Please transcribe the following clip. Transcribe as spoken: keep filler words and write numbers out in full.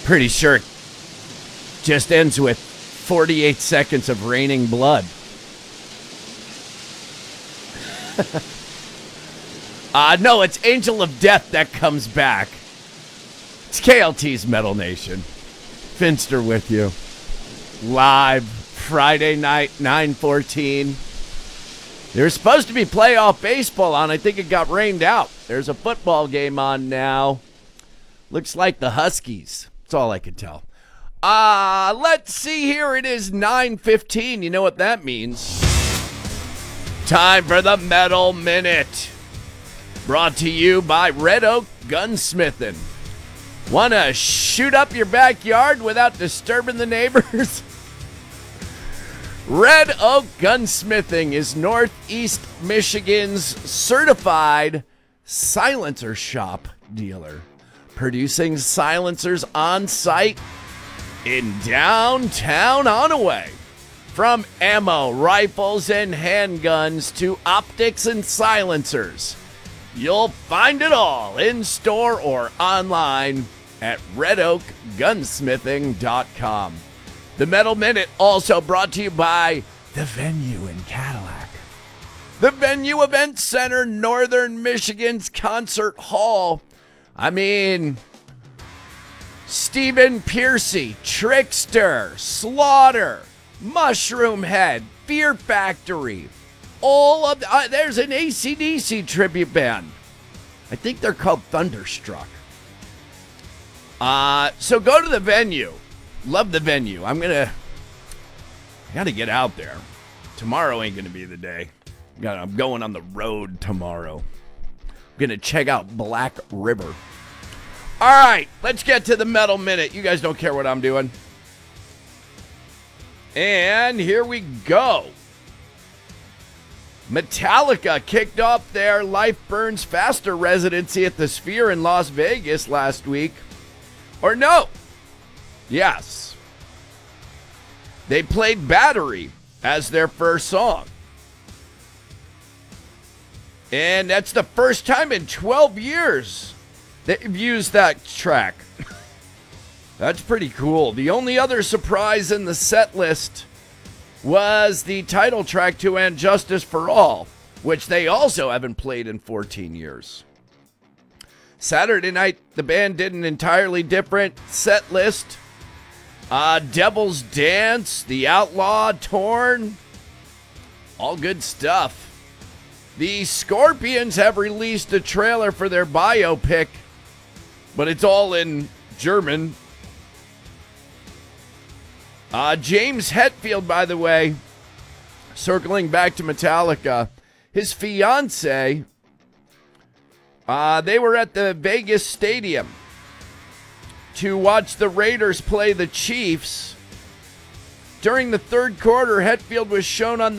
Pretty sure it just ends with forty-eight seconds of raining blood. uh, no, it's Angel of Death that comes back. It's K L T's Metal Nation. Finster with you. Live Friday night, nine fourteen. There's supposed to be playoff baseball on. I think it got rained out. There's a football game on now. Looks like the Huskies. That's all I can tell. Uh, let's see here. It is nine fifteen. You know what that means. Time for the Metal Minute. Brought to you by Red Oak Gunsmithing. Want to shoot up your backyard without disturbing the neighbors? Red Oak Gunsmithing is Northeast Michigan's certified silencer shop dealer, producing silencers on site in downtown Onaway. From ammo, rifles, and handguns to optics and silencers, you'll find it all in store or online at red oak gunsmithing dot com. The Metal Minute also brought to you by The Venue in Cadillac. The Venue Event Center, Northern Michigan's Concert Hall. I mean, Stephen Pearcy, Trickster, Slaughter, Mushroom Head, Fear Factory. All of the, uh, there's an A C D C tribute band. I think they're called Thunderstruck. Uh, so go to the Venue. Love the Venue. I'm going to, I got to get out there. Tomorrow ain't going to be the day. Gotta, I'm going on the road tomorrow. I'm going to check out Black River. All right, let's get to the Metal Minute. You guys don't care what I'm doing. And here we go. Metallica kicked off their Life Burns Faster residency at the Sphere in Las Vegas last week. Or no. Yes. They played Battery as their first song. And that's the first time in twelve years they've used that track. That's pretty cool. The only other surprise in the set list was the title track to And Justice for All, which they also haven't played in fourteen years. Saturday night, the band did an entirely different set list. Uh, Devil's Dance, The Outlaw, Torn, all good stuff. The Scorpions have released a trailer for their biopic, but it's all in German. Uh, James Hetfield, by the way, circling back to Metallica, his fiance, uh, they were at the Vegas Stadium to watch the Raiders play the Chiefs. During the third quarter, Hetfield was shown on